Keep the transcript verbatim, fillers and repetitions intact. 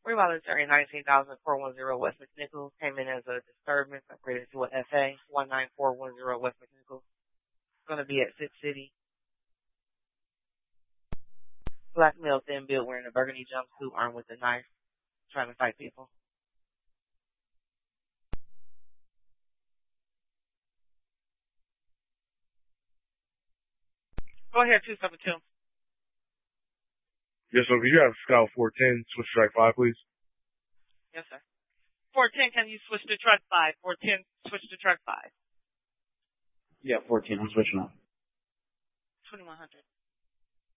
Revolutionary nineteen thousand four one zero West McNichols came in as a disturbance, upgraded to an F A one nine four one zero West McNichols. It's going to be at Six City. Black male, thin built, wearing a burgundy jumpsuit, armed with a knife, trying to fight people. Go ahead, two seven two. Yes, sir. Could you have Scout four ten switch to track five, please? Yes, sir. four ten, can you switch to track five? four ten, switch to track five. Yeah, fourteen. I'm switching up. twenty-one hundred.